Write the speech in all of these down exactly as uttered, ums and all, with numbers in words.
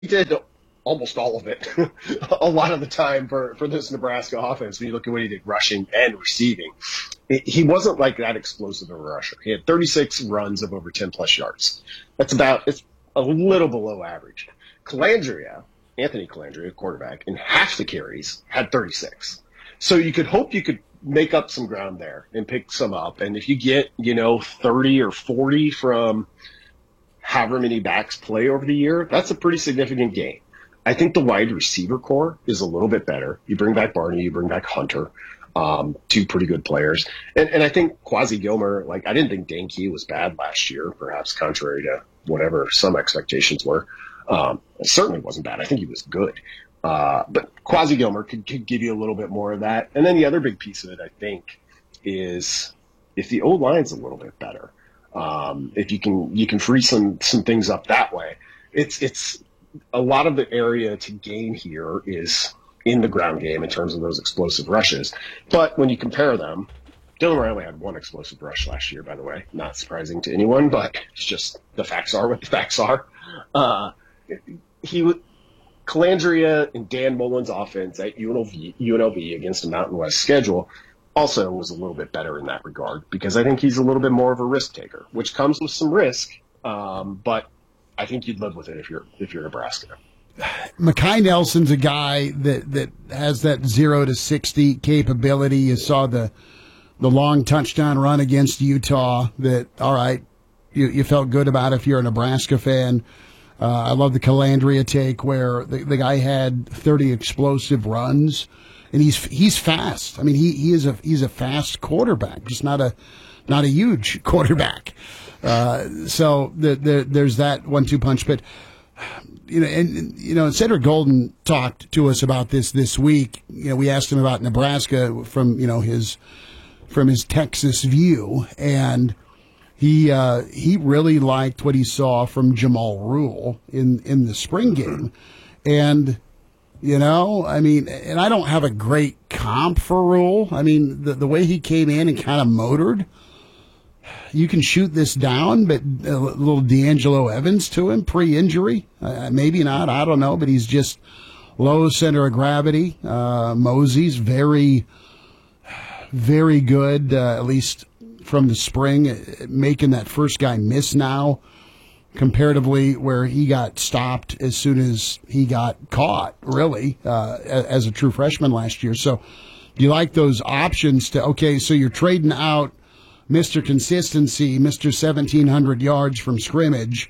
he did almost all of it a lot of the time for, for this Nebraska offense. When you look at what he did rushing and receiving, it, he wasn't like that explosive of a rusher. He had thirty-six runs of over ten plus yards. That's about, it's a little below average. Calandria, Anthony Calandria, quarterback, in half the carries had thirty-six. So you could hope you could make up some ground there and pick some up. And if you get, you know, thirty or forty from however many backs play over the year, that's a pretty significant gain. I think the wide receiver core is a little bit better. You bring back Barney, you bring back Hunter, um, two pretty good players. And, and I think Quasi Gilmer, like, I didn't think Dane Key was bad last year, perhaps contrary to whatever some expectations were. Um, it certainly wasn't bad. I think he was good. Uh, but Quasi Gilmer could, could give you a little bit more of that. And then the other big piece of it, I think, is if the O-line's a little bit better, um, if you can, you can free some, some things up that way. It's, it's, a lot of the area to gain here is in the ground game in terms of those explosive rushes. But when you compare them, Dylan Riley had one explosive rush last year, by the way. Not surprising to anyone, but it's just the facts are what the facts are. Uh, he would, Calandria and Dan Mullen's offense at U N L V, U N L V against a Mountain West schedule also was a little bit better in that regard because I think he's a little bit more of a risk taker, which comes with some risk, um, but I think you'd live with it if you're if you're Nebraska. Makai Nelson's a guy that, that has that zero to sixty capability. You saw the the long touchdown run against Utah. That all right, you you felt good about if you're a Nebraska fan. Uh, I love the Calandria take where the, the guy had thirty explosive runs, and he's he's fast. I mean he he is a he's a fast quarterback, just not a not a huge quarterback. Uh, so the, the, there's that one two punch. But, you know, and, you know, Cedric Golden talked to us about this this week. You know, we asked him about Nebraska from, you know, his, from his Texas view. And he, uh, he really liked what he saw from Jamal Rule in, in the spring game. And, you know, I mean, and I don't have a great comp for Rule. I mean, the, the way he came in and kind of motored, you can shoot this down, but a little D'Angelo Evans to him pre-injury. Uh, maybe not. I don't know, but he's just low center of gravity. Uh, Mosey's very, very good, uh, at least from the spring, making that first guy miss now comparatively where he got stopped as soon as he got caught, really, uh, as a true freshman last year. So you like those options to, okay, so you're trading out Mister Consistency, Mister seventeen hundred yards from scrimmage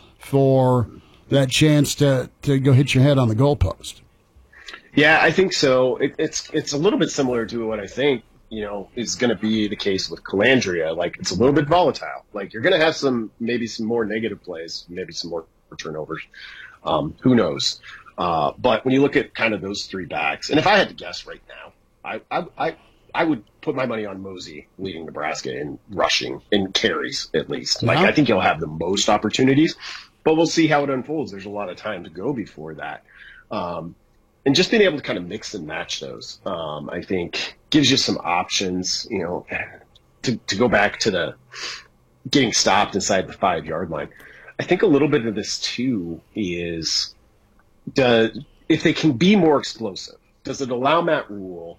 for that chance to, to go hit your head on the goalpost. Yeah, I think so. It, it's it's a little bit similar to what I think, you know, is going to be the case with Calandria. Like, it's a little bit volatile. Like, you're going to have some, maybe some more negative plays, maybe some more turnovers. Um, who knows? Uh, but when you look at kind of those three backs, and if I had to guess right now, I I, I I would put my money on Mosey leading Nebraska in rushing, in carries at least. Yeah. Like, I think he'll have the most opportunities, but we'll see how it unfolds. There's a lot of time to go before that. Um, and just being able to kind of mix and match those, um, I think gives you some options, you know, to, to go back to the getting stopped inside the five yard line. I think a little bit of this too is, does, if they can be more explosive, does it allow Matt Rule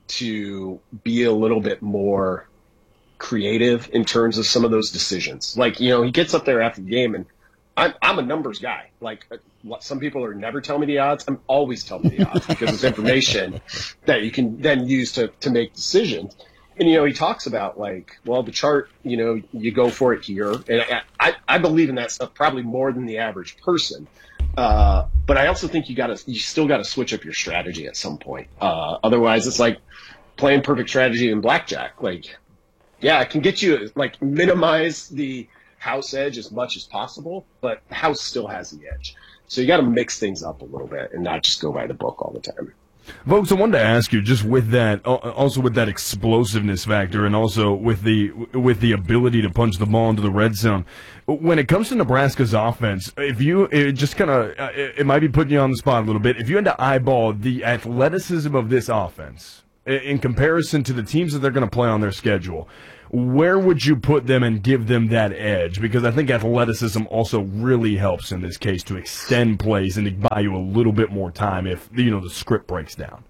to be a little bit more creative in terms of some of those decisions? Like, you know, he gets up there after the game, and I'm, I'm a numbers guy. Like, what some people are never telling me the odds. I'm always telling the odds because it's information that you can then use to, to make decisions. And, you know, he talks about, like, well, the chart, you know, you go for it here. And I, I, I believe in that stuff probably more than the average person. Uh, but I also think you got to, you still got to switch up your strategy at some point. Uh, otherwise, it's like playing perfect strategy in blackjack. Like, yeah, it can get you, like, minimize the house edge as much as possible, but the house still has the edge. So you got to mix things up a little bit and not just go by the book all the time. Folks, I wanted to ask you, just with that, also with that explosiveness factor, and also with the with the ability to punch the ball into the red zone, when it comes to Nebraska's offense, if you it just kind of it, it might be putting you on the spot a little bit. If you had to eyeball the athleticism of this offense, in comparison to the teams that they're going to play on their schedule, where would you put them and give them that edge? Because I think athleticism also really helps in this case to extend plays and to buy you a little bit more time if, you know, the script breaks down.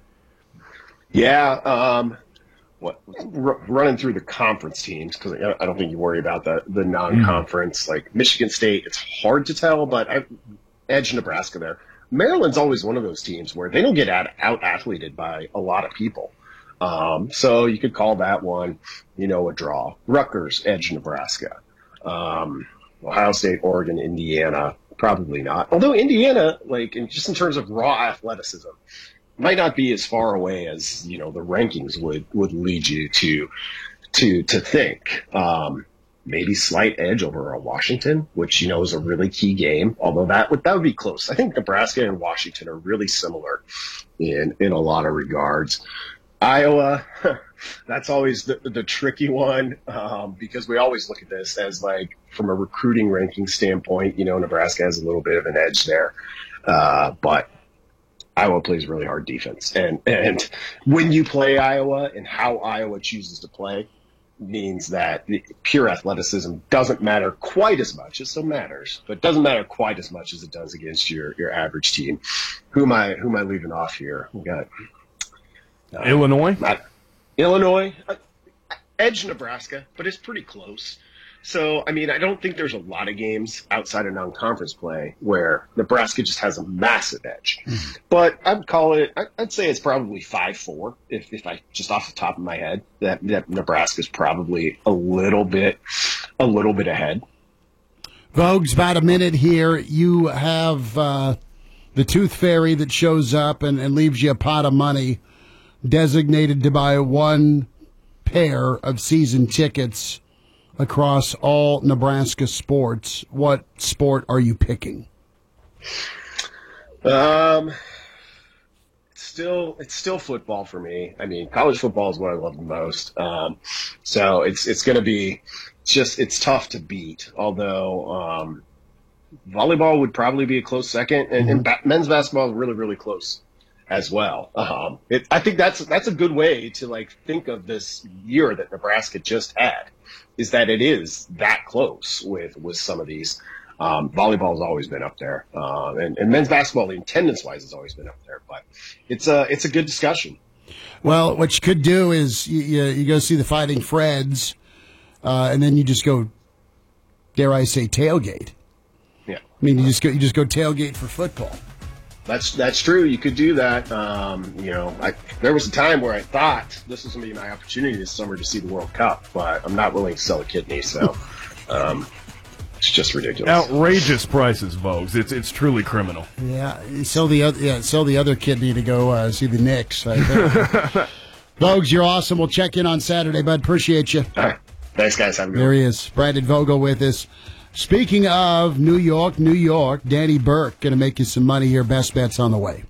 Yeah, um, what r- running through the conference teams, because I don't think you worry about the, the non-conference. Mm-hmm. Like Michigan State, it's hard to tell, but I edge Nebraska there. Maryland's always one of those teams where they don't get out, out-athleted by a lot of people. Um, so you could call that one, you know, a draw. Rutgers, edge Nebraska. Um, Ohio State, Oregon, Indiana, probably not. Although Indiana, like, in, just in terms of raw athleticism, might not be as far away as, you know, the rankings would, would lead you to, to, to think. Um, maybe slight edge over a Washington, which, you know, is a really key game. Although that would, that would be close. I think Nebraska and Washington are really similar in, in a lot of regards. Iowa, that's always the, the tricky one, um, because we always look at this as, like, from a recruiting ranking standpoint, you know, Nebraska has a little bit of an edge there. Uh, but Iowa plays really hard defense. And, and when you play Iowa and how Iowa chooses to play means that pure athleticism doesn't matter quite as much. It still matters, but it doesn't matter quite as much as it does against your, your average team. Who am I, who am I leaving off here? We got Uh, Illinois? Not, Illinois, uh, edge Nebraska, but it's pretty close. So, I mean, I don't think there's a lot of games outside of non-conference play where Nebraska just has a massive edge. Mm-hmm. But I'd call it, I'd say it's probably five four, if, if I, just off the top of my head, that, that Nebraska's probably a little bit, a little bit ahead. Vogue's about a minute here. You have uh, the Tooth Fairy that shows up and, and leaves you a pot of money, designated to buy one pair of season tickets across all Nebraska sports. What sport are you picking? Um, it's still it's still football for me. I mean, college football is what I love the most. Um, so it's it's going to be just it's tough to beat. Although um, volleyball would probably be a close second, and, mm-hmm. and ba- men's basketball is really really close as well. Um, it, I think that's that's a good way to like think of this year that Nebraska just had, is that it is that close with with some of these. Um, volleyball has always been up there, uh, and, and men's basketball, the attendance wise, has always been up there. But it's a it's a good discussion. Well, what you could do is you, you, you go see the Fighting Freds, uh, and then you just go, dare I say, tailgate. Yeah, I mean you just go you just go tailgate for football. That's that's true. You could do that. Um, you know, I, there was a time where I thought this was going to be my opportunity this summer to see the World Cup, but I'm not willing to sell a kidney, so um, it's just ridiculous. Outrageous prices, Vogues. It's it's truly criminal. Yeah, sell the other yeah sell the other kidney to go uh, see the Knicks. Vogues, you're awesome. We'll check in on Saturday, bud. Appreciate you. All right, thanks, guys. Have a good There one. he is, Brandon Vogel with us. Speaking of New York, New York, Danny Burke going to make you some money here. Best bets on the way.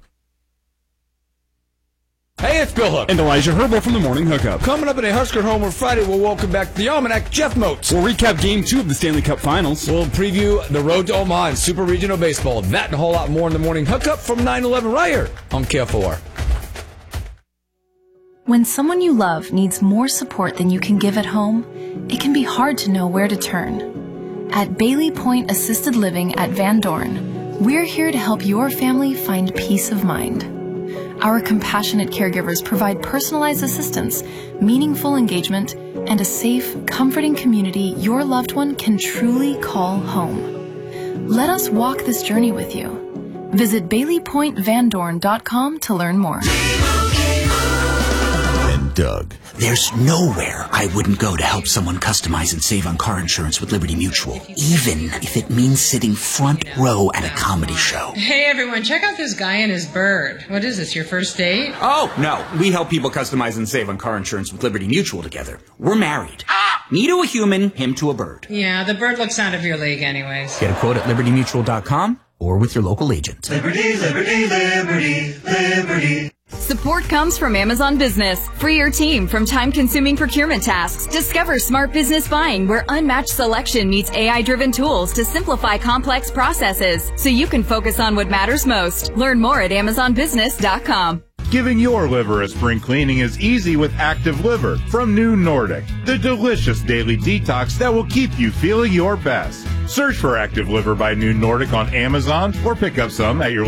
Hey, it's Bill Hook and Elijah Herbal from the Morning Hookup. Coming up in a Husker Homer Friday, we'll welcome back the Almanac, Jeff Moats. We'll recap Game two of the Stanley Cup Finals. We'll preview the road to Omaha and Super Regional Baseball. That and a whole lot more in the Morning Hookup from nine eleven right here on K F O R. When someone you love needs more support than you can give at home, it can be hard to know where to turn. At Bailey Point Assisted Living at Van Dorn, we're here to help your family find peace of mind. Our compassionate caregivers provide personalized assistance, meaningful engagement, and a safe, comforting community your loved one can truly call home. Let us walk this journey with you. Visit bailey point van dorn dot com to learn more. Doug. There's nowhere I wouldn't go to help someone customize and save on car insurance with Liberty Mutual, even if it means sitting front row at a comedy show. Hey everyone, check out this guy and his bird. What is this, your first date? Oh, no. We help people customize and save on car insurance with Liberty Mutual together. We're married. Me to a human, him to a bird. Yeah, the bird looks out of your league anyways. Get a quote at liberty mutual dot com or with your local agent. Liberty, liberty, liberty, liberty. Support comes from Amazon Business. Free your team from time-consuming procurement tasks. Discover smart business buying where unmatched selection meets A I-driven tools to simplify complex processes so you can focus on what matters most. Learn more at amazon business dot com. Giving your liver a spring cleaning is easy with Active Liver from New Nordic, the delicious daily detox that will keep you feeling your best. Search for Active Liver by New Nordic on Amazon or pick up some at your